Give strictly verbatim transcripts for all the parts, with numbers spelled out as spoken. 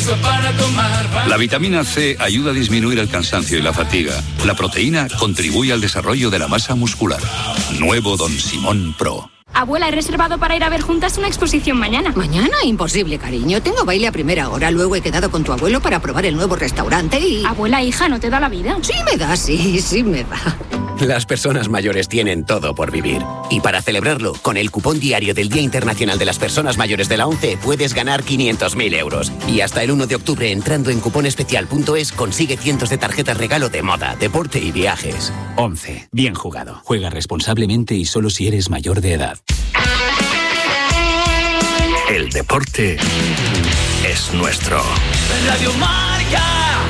vaso para tomar. La vitamina C ayuda a disminuir el cansancio y la fatiga. La proteína contribuye al desarrollo de la masa muscular. Nuevo Don Simón Pro. Abuela, he reservado para ir a ver juntas una exposición mañana. ¿Mañana? Imposible, cariño. Tengo baile a primera hora. Luego he quedado con tu abuelo para probar el nuevo restaurante y... Abuela, hija, ¿no te da la vida? Sí me da, sí, sí me da. Las personas mayores tienen todo por vivir. Y para celebrarlo, con el cupón diario del Día Internacional de las Personas Mayores de la ONCE, puedes ganar quinientos mil euros. Y hasta el uno de octubre, entrando en cuponespecial punto es, consigue cientos de tarjetas regalo de moda, deporte y viajes. ONCE. Bien jugado. Juega responsablemente y solo si eres mayor de edad. El deporte es nuestro. Radio Marca.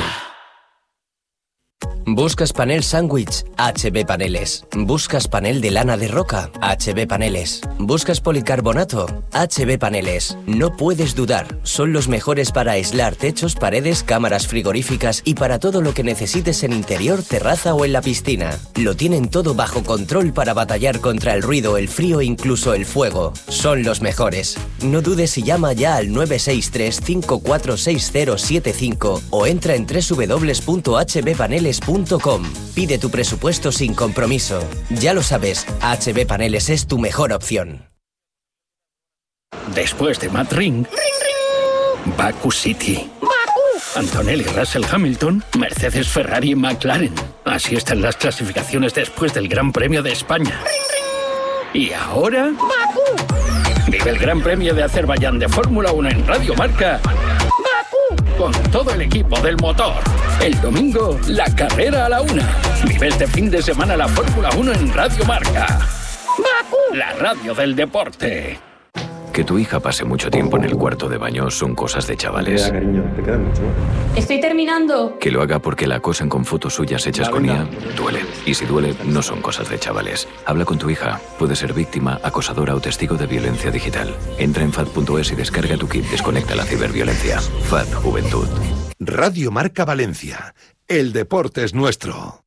¿Buscas panel sándwich? H B Paneles. ¿Buscas panel de lana de roca? H B Paneles. ¿Buscas policarbonato? H B Paneles. No puedes dudar, son los mejores para aislar techos, paredes, cámaras frigoríficas y para todo lo que necesites en interior, terraza o en la piscina. Lo tienen todo bajo control para batallar contra el ruido, el frío e incluso el fuego. Son los mejores. No dudes y llama ya al nueve seis tres, cinco cuatro seis cero siete cinco o entra en doble u doble u doble u punto h b paneles punto com. Pide tu presupuesto sin compromiso. Ya lo sabes, H B Paneles es tu mejor opción. Después de Matt Ring, ring, ring. Baku City, Baku. Antonelli, Russell Hamilton, Mercedes, Ferrari y McLaren. Así están las clasificaciones después del Gran Premio de España. Ring, ring. Y ahora, Baku. Vive el Gran Premio de Azerbaiyán de Fórmula uno en Radio Marca. Con todo el equipo del motor. El domingo, la carrera a la una. Vive este fin de semana la Fórmula uno en Radio Marca. La radio del deporte. Que tu hija pase mucho tiempo en el cuarto de baño son cosas de chavales. Estoy terminando. Que lo haga porque la acosen con fotos suyas hechas con I A duele. Y si duele, no son cosas de chavales. Habla con tu hija. Puede ser víctima, acosadora o testigo de violencia digital. Entra en F A D punto es y descarga tu kit Desconecta la ciberviolencia. F A D Juventud. Radio Marca Valencia. El deporte es nuestro.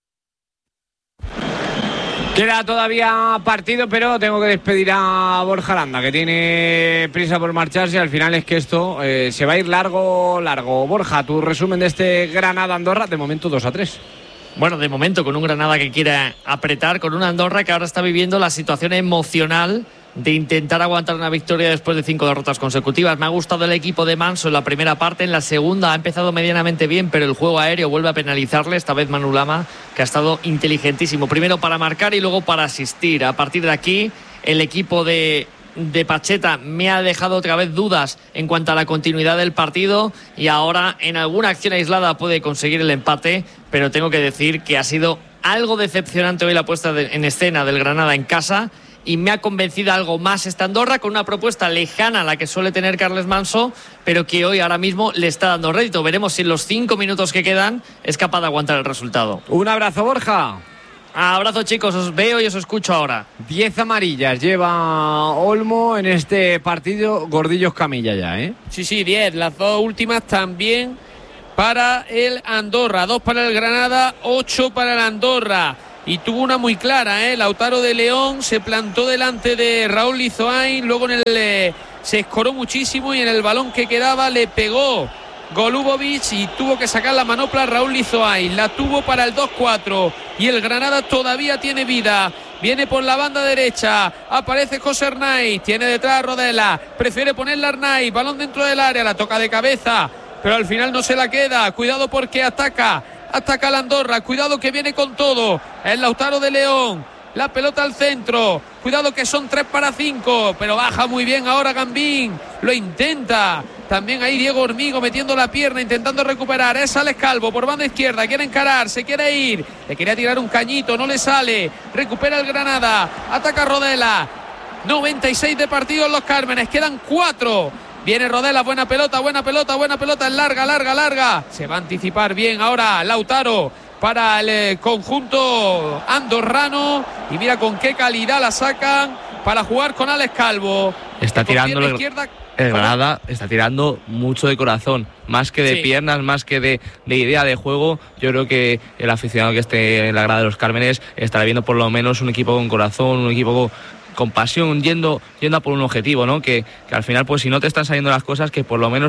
Queda todavía partido, pero tengo que despedir a Borja Aranda, que tiene prisa por marcharse. Al final es que esto eh, se va a ir largo, largo. Borja, tu resumen de este Granada-Andorra, de momento dos a tres. Bueno, de momento con un Granada que quiere apretar, con un Andorra que ahora está viviendo la situación emocional de intentar aguantar una victoria después de cinco derrotas consecutivas. Me ha gustado el equipo de Manso en la primera parte. En la segunda ha empezado medianamente bien, pero el juego aéreo vuelve a penalizarle. Esta vez Manu Lama, que ha estado inteligentísimo. Primero para marcar y luego para asistir. A partir de aquí, el equipo de, de Pacheta me ha dejado otra vez dudas en cuanto a la continuidad del partido. Y ahora, en alguna acción aislada, puede conseguir el empate. Pero tengo que decir que ha sido algo decepcionante hoy la puesta de, en escena del Granada en casa. Y me ha convencido algo más esta Andorra, con una propuesta lejana a la que suele tener Carles Manso, pero que hoy ahora mismo le está dando rédito. Veremos si en los cinco minutos que quedan es capaz de aguantar el resultado. Un abrazo, Borja. Abrazo, chicos, os veo y os escucho ahora. Diez amarillas lleva Olmo en este partido. Gordillos Camilla ya, ¿eh? Sí, sí, diez. Las dos últimas también para el Andorra. Dos para el Granada, ocho para el Andorra. Y tuvo una muy clara, ¿eh? Lautaro de León se plantó delante de Raúl Lizoain, luego en el eh, se escoró muchísimo y en el balón que quedaba le pegó Golubovic y tuvo que sacar la manopla Raúl Lizoain. La tuvo para el dos cuatro y el Granada todavía tiene vida. Viene por la banda derecha, aparece José Arnaiz, tiene detrás a Rodela, prefiere ponerla a Arnaiz, balón dentro del área, la toca de cabeza, pero al final no se la queda. Cuidado porque ataca. Ataca la Andorra, cuidado que viene con todo. El Lautaro de León, la pelota al centro. Cuidado que son tres para cinco, pero baja muy bien ahora Gambín. Lo intenta. También ahí Diego Hormigo metiendo la pierna, intentando recuperar. Es Alex Calvo por banda izquierda, quiere encarar, se quiere ir. Le quería tirar un cañito, no le sale. Recupera el Granada, ataca Rodela. noventa y seis de partido en Los Cármenes, quedan cuatro. Viene Rodela, buena pelota, buena pelota, buena pelota, es larga, larga, larga. Se va a anticipar bien ahora Lautaro para el eh, conjunto andorrano. Y mira con qué calidad la sacan para jugar con Alex Calvo. Está tirando el, izquierda. el Granada, está tirando mucho de corazón, más que de sí. piernas, más que de, de idea de juego. Yo creo que el aficionado que esté en la grada de Los Cármenes estará viendo por lo menos un equipo con corazón, un equipo con... con pasión, yendo, yendo a por un objetivo, ¿no? Que, que al final, pues si no te están saliendo las cosas, que por lo menos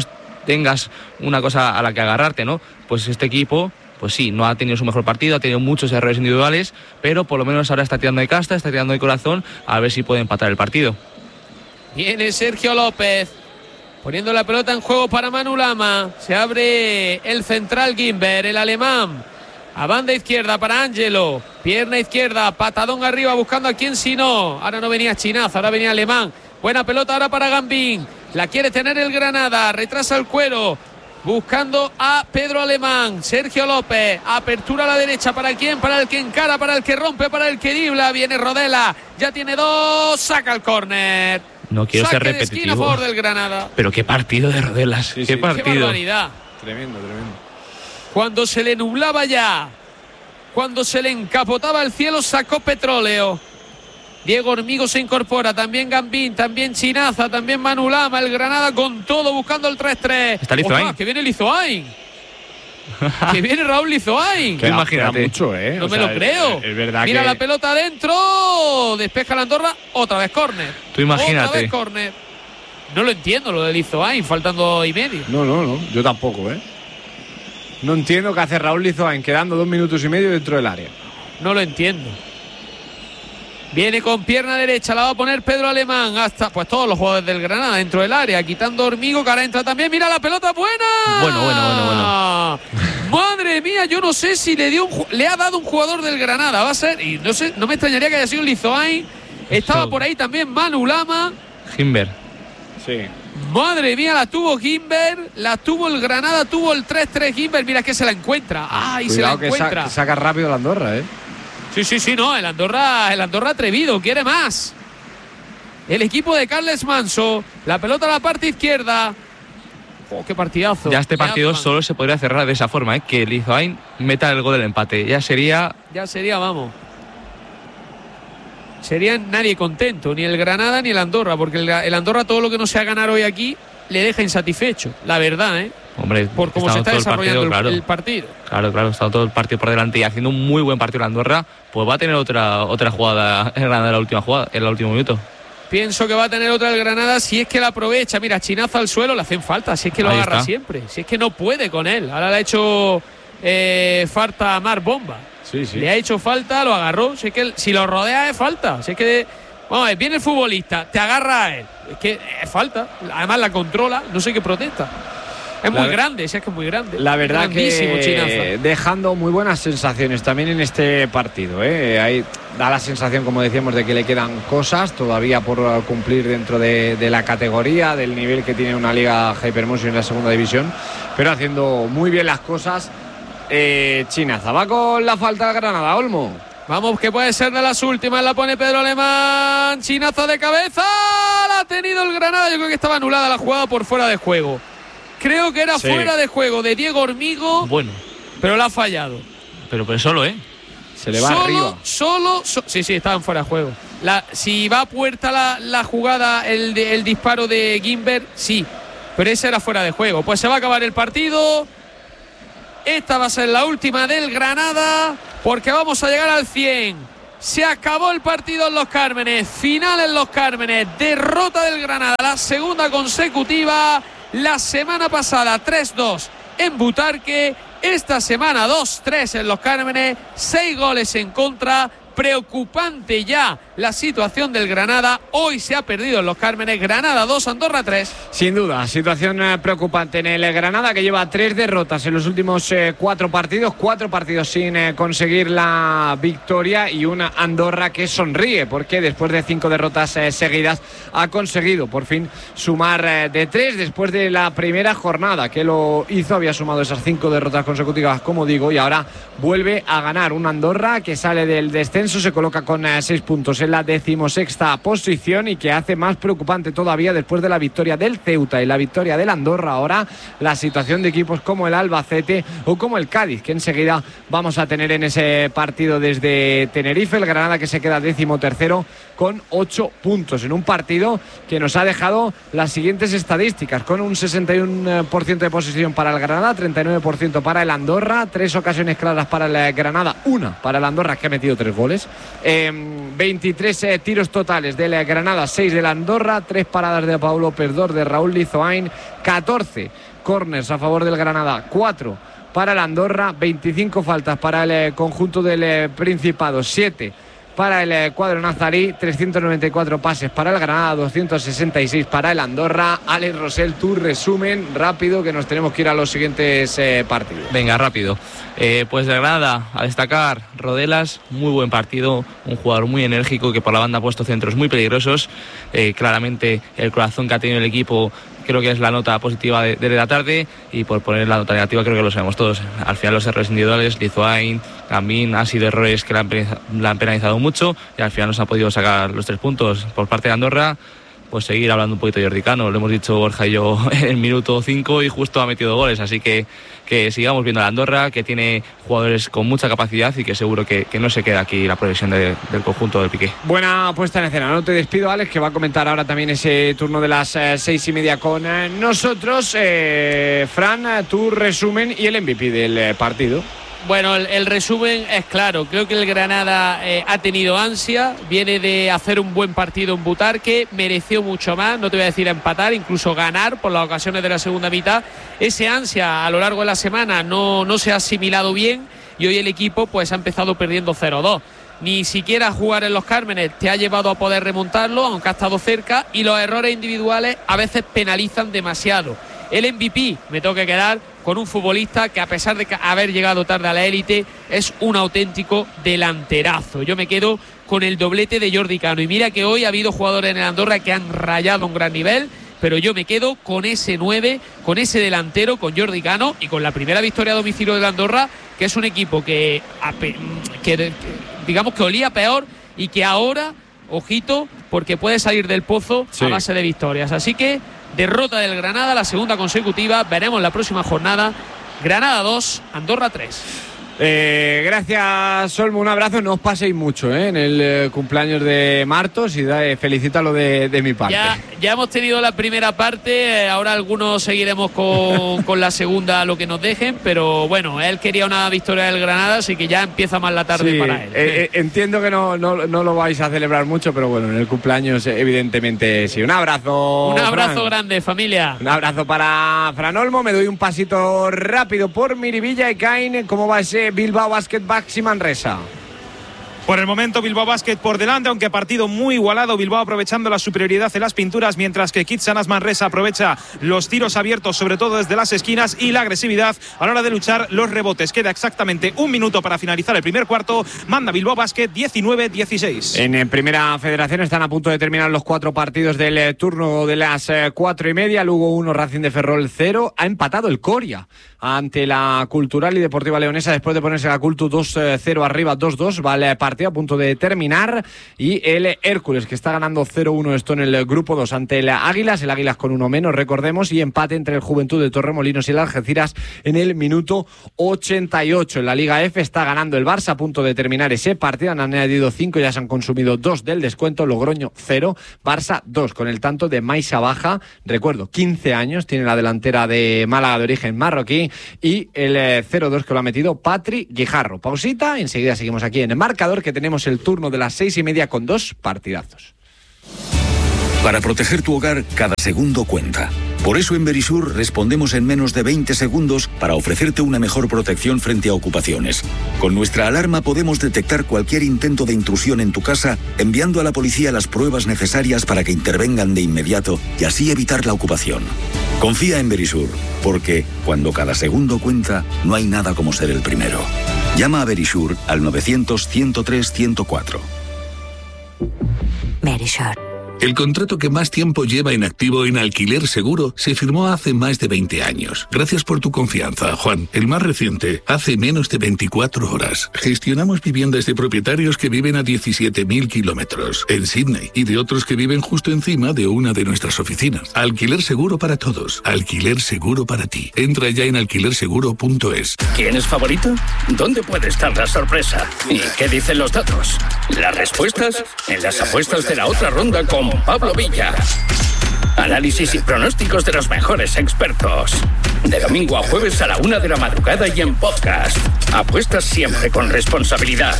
tengas una cosa a la que agarrarte, ¿no? Pues este equipo, pues sí, no ha tenido su mejor partido, ha tenido muchos errores individuales, pero por lo menos ahora está tirando de casta, está tirando de corazón, a ver si puede empatar el partido. Viene Sergio López, poniendo la pelota en juego para Manu Lama. Se abre el central Gimber, el alemán. A banda izquierda para Ángelo. Pierna izquierda, patadón arriba, buscando a quien si no. Ahora no venía Chinazo, ahora venía Alemán. Buena pelota ahora para Gambín. La quiere tener el Granada, retrasa el cuero. Buscando a Pedro Alemán. Sergio López, apertura a la derecha. ¿Para quién? Para el que encara, para el que rompe, para el que dribla. Viene Rodela, ya tiene dos, saca el córner. No quiero Saque ser repetitivo, de esquina a favor del Granada. pero qué partido de Rodelas, Sí, qué sí. partido. Qué barbaridad. Tremendo, tremendo. Cuando se le nublaba ya, cuando se le encapotaba el cielo, sacó petróleo. Diego Hormigo se incorpora, también Gambín, también Chinaza, también Manu Lama, el Granada con todo, buscando el tres tres. Está Lizoain. Que viene Lizoain. Que viene Raúl Lizoain. Tú imagínate. Mucho, ¿eh? No O me sea, lo creo. Es, es verdad Mira que... la pelota adentro, despeja la Andorra, otra vez córner. Tú imagínate. Otra vez córner. No lo entiendo lo de Lizoain, faltando y medio. No, no, no, yo tampoco, ¿eh? No entiendo qué hace Raúl Lizoain quedando dos minutos y medio dentro del área. No lo entiendo. Viene con pierna derecha, la va a poner Pedro Alemán. Hasta pues todos los jugadores del Granada dentro del área, quitando Hormigo, que ahora entra también. Mira la pelota buena. Bueno, bueno, bueno, bueno. Madre mía, yo no sé si le dio un, le ha dado un jugador del Granada. Va a ser, y no sé, no me extrañaría que haya sido Lizoain. Estaba Eso. por ahí también Manu Lama. Gimber. Sí. Madre mía, la tuvo Gimber, la tuvo el Granada, tuvo el tres tres Gimber. Mira que se la encuentra. Ay, se la Cuidado que, sa- encuentra. que saca rápido la Andorra, ¿eh? Sí, sí, sí, no, el Andorra, el Andorra atrevido, quiere más. El equipo de Carles Manso, la pelota a la parte izquierda. Oh, qué partidazo. Ya este partido Leatman. solo se podría cerrar de esa forma, ¿eh? Que Lizoain meta el gol del empate. Ya sería... Ya sería, vamos. Sería nadie contento, ni el Granada ni el Andorra, porque el, el Andorra todo lo que no sea ganar hoy aquí le deja insatisfecho, la verdad, ¿eh? Hombre, Por cómo se está todo el desarrollando el, partido, el claro. partido. Claro, claro, está todo el partido por delante y haciendo un muy buen partido la Andorra, pues va a tener otra otra jugada en Granada en la última jugada, en el último minuto. Pienso que va a tener otra el Granada si es que la aprovecha. Mira, chinazo al suelo, le hacen falta, si es que lo Ahí agarra está. siempre, si es que no puede con él. Ahora le ha hecho eh, falta a Mar Bomba. Sí, sí. Le ha hecho falta, lo agarró. Si es que si lo rodea es falta. Si es que, vamos a ver, viene el futbolista, te agarra a él. Es que es falta. Además la controla, no sé qué protesta. Es La muy ver- grande, si es que es muy grande. La verdad Grandísimo, que Chinazo. dejando muy buenas sensaciones también en este partido, ¿eh? Ahí da la sensación, como decíamos, de que le quedan cosas todavía por uh, cumplir dentro de, de la categoría, del nivel que tiene una liga Hypermotion en la segunda división, pero haciendo muy bien las cosas. Eh, Chinaza va con la falta de Granada, Olmo. Vamos, que puede ser de las últimas. La pone Pedro Alemán. Chinazo de cabeza. La ha tenido el Granada. Yo creo que estaba anulada la jugada por fuera de juego. Creo que era Sí. fuera de juego de Diego Hormigo. Bueno, Pero la ha fallado. pero, pero solo, ¿eh? Se le va solo, arriba. Solo, so- sí, sí, estaban fuera de juego. La, si va a puerta la, la jugada, el, de- el disparo de Gimber, sí. Pero ese era fuera de juego. Pues se va a acabar el partido. Esta va a ser la última del Granada, porque vamos a llegar al cien. Se acabó el partido en Los Cármenes. Final en Los Cármenes. Derrota del Granada, la segunda consecutiva. La semana pasada tres dos en Butarque. Esta semana dos tres en Los Cármenes. Seis goles en contra. Preocupante ya la situación del Granada. Hoy se ha perdido en Los Cármenes. Granada dos, Andorra tres. Sin duda, situación eh, preocupante en el Granada, que lleva tres derrotas en los últimos eh, cuatro partidos, cuatro partidos sin eh, conseguir la victoria, y una Andorra que sonríe porque después de cinco derrotas eh, seguidas ha conseguido por fin sumar eh, de tres después de la primera jornada que lo hizo, había sumado esas cinco derrotas consecutivas, como digo, y ahora vuelve a ganar. Una Andorra que sale del descenso, se coloca con eh, seis puntos en la decimosexta posición, y que hace más preocupante todavía después de la victoria del Ceuta y la victoria del Andorra ahora la situación de equipos como el Albacete o como el Cádiz, que enseguida vamos a tener en ese partido desde Tenerife. El Granada que se queda décimo tercero con ocho puntos en un partido que nos ha dejado las siguientes estadísticas, con un sesenta y uno por ciento de posesión para el Granada, treinta y nueve por ciento para el Andorra, tres ocasiones claras para el Granada, una para el Andorra, que ha metido tres goles. Eh, veintitrés eh, tiros totales del Granada, seis del Andorra, tres paradas de Pau López, dos de Raúl Lizoain, catorce córners a favor del Granada, cuatro para el Andorra, veinticinco faltas para el eh, conjunto del eh, Principado, siete para el eh, cuadro nazarí, trescientos noventa y cuatro pases para el Granada, doscientos sesenta y seis para el Andorra. Alex Rosell, tu resumen rápido, que nos tenemos que ir a los siguientes eh, partidos. Venga, rápido. Eh, pues de Granada, a destacar, Rodelas, muy buen partido, un jugador muy enérgico que por la banda ha puesto centros muy peligrosos. Eh, claramente el corazón que ha tenido el equipo creo que es la nota positiva de, de la tarde, y por poner la nota negativa creo que lo sabemos todos. Al final los errores individuales, Lizuain, Gambín, han sido errores que la han, la han penalizado mucho, y al final nos ha podido sacar los tres puntos. Por parte de Andorra, pues seguir hablando un poquito de Jordi Cano, lo hemos dicho Borja y yo en el minuto cinco y justo ha metido goles, así que que sigamos viendo a la Andorra, que tiene jugadores con mucha capacidad y que seguro que, que no se queda aquí la progresión de, del conjunto del Piqué. Buena puesta en escena, no te despido, Alex, que va a comentar ahora también ese turno de las eh, seis y media con eh, nosotros. eh, Fran, tu resumen y el M V P del eh, partido. Bueno, el, el resumen es claro. Creo que el Granada eh, ha tenido ansia, viene de hacer un buen partido en Butarque, mereció mucho más, no te voy a decir empatar, incluso ganar por las ocasiones de la segunda mitad. Ese ansia a lo largo de la semana no, no se ha asimilado bien, y hoy el equipo pues ha empezado perdiendo cero dos. Ni siquiera jugar en los Cármenes te ha llevado a poder remontarlo, aunque ha estado cerca, y los errores individuales a veces penalizan demasiado. El M V P me tengo que quedar con un futbolista que, a pesar de haber llegado tarde a la élite, es un auténtico delanterazo. Yo me quedo con el doblete de Jordi Cano, y mira que hoy ha habido jugadores en el Andorra que han rayado un gran nivel, pero yo me quedo con ese nueve, con ese delantero, con Jordi Cano, y con la primera victoria a domicilio del Andorra, que es un equipo que, que digamos que olía peor, y que ahora, ojito, porque puede salir del pozo sí. a base de victorias. Así que derrota del Granada, la segunda consecutiva. Veremos la próxima jornada. Granada dos, Andorra tres. Eh, gracias, Olmo, un abrazo. No os paséis mucho ¿eh? en el eh, cumpleaños de Martos, y da, eh, felicítalo de, de mi parte. Ya, ya hemos tenido la primera parte, eh, ahora algunos seguiremos con, con la segunda, lo que nos dejen, pero bueno, él quería una victoria del Granada, así que ya empieza más la tarde sí, para él. Eh, eh, entiendo que no, no, no lo vais a celebrar mucho, pero bueno, en el cumpleaños evidentemente sí. Un abrazo. Un abrazo Fran. grande, familia. Un abrazo para Fran Olmo. Me doy un pasito rápido por Miribilla y Cain. ¿Cómo va ese Bilbao Basket Baxi Manresa? Por el momento Bilbao Basket por delante, aunque partido muy igualado. Bilbao aprovechando la superioridad en las pinturas, mientras que Kitsanas Manresa aprovecha los tiros abiertos, sobre todo desde las esquinas, y la agresividad a la hora de luchar los rebotes. Queda exactamente un minuto para finalizar el primer cuarto. Manda Bilbao Basket diecinueve dieciséis. En, en Primera Federación están a punto de terminar los cuatro partidos del eh, turno de las eh, cuatro y media. Lugo uno, Racing de Ferrol cero. Ha empatado el Coria ante la Cultural y Deportiva Leonesa después de ponerse la Cultu dos cero arriba, dos dos. Vale, partido a punto de terminar, y el Hércules, que está ganando cero uno esto en el grupo dos ante el Águilas, el Águilas con uno menos, recordemos, y empate entre el Juventud de Torremolinos y el Algeciras en el minuto ochenta y ocho. En la Liga F está ganando el Barça, a punto de terminar ese partido, han añadido cinco, ya se han consumido dos del descuento. Logroño cero, Barça dos, con el tanto de Maisa Baja, recuerdo, quince años, tiene la delantera de Málaga de origen marroquí, y el cero dos que lo ha metido Patri Guijarro. Pausita, enseguida seguimos aquí en el marcador, que tenemos el turno de las seis y media con dos partidazos. Para proteger tu hogar, cada segundo cuenta. Por eso en Verisur respondemos en menos de veinte segundos para ofrecerte una mejor protección frente a ocupaciones. Con nuestra alarma podemos detectar cualquier intento de intrusión en tu casa, enviando a la policía las pruebas necesarias para que intervengan de inmediato y así evitar la ocupación. Confía en Verisur, porque cuando cada segundo cuenta, no hay nada como ser el primero. Llama a Verisur al novecientos, ciento tres, ciento cuatro. Verisur. El contrato que más tiempo lleva en activo en Alquiler Seguro se firmó hace más de veinte años. Gracias por tu confianza, Juan. El más reciente, hace menos de veinticuatro horas. Gestionamos viviendas de propietarios que viven a diecisiete mil kilómetros en Sydney y de otros que viven justo encima de una de nuestras oficinas. Alquiler Seguro para todos. Alquiler Seguro para ti. Entra ya en alquiler seguro punto es. ¿Quién es favorito? ¿Dónde puede estar la sorpresa? ¿Y qué dicen los datos? Las respuestas en las apuestas de la otra ronda con Pablo Villa. Análisis y pronósticos de los mejores expertos. De domingo a jueves a la una de la madrugada y en podcast. Apuestas siempre con responsabilidad.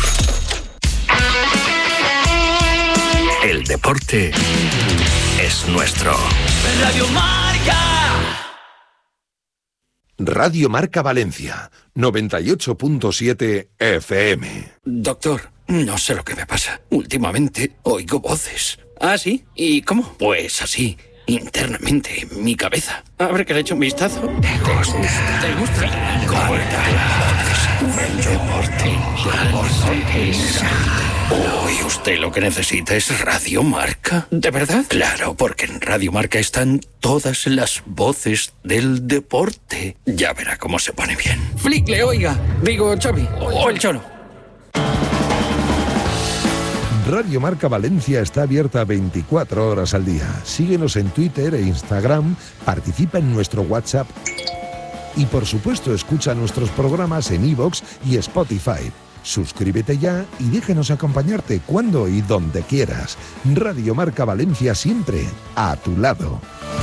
El deporte es nuestro. Radio Marca. Radio Marca Valencia, noventa y ocho punto siete F M. Doctor, no sé lo que me pasa. Últimamente oigo voces. ¿Ah, sí? ¿Y cómo? Pues así, internamente, en mi cabeza. A ver que le echo un vistazo. ¿Te gusta? ¿Te gusta? El deporte. Uy, usted lo que necesita es Radio Marca. ¿De verdad? Claro, porque en Radio Marca están todas las voces del deporte. Ya verá cómo se pone bien. Flick, le oiga. Digo, Xavi. O el Cholo. Radio Marca Valencia está abierta veinticuatro horas al día. Síguenos en Twitter e Instagram, participa en nuestro WhatsApp y, por supuesto, escucha nuestros programas en iVoox y Spotify. Suscríbete ya y déjanos acompañarte cuando y donde quieras. Radio Marca Valencia, siempre a tu lado.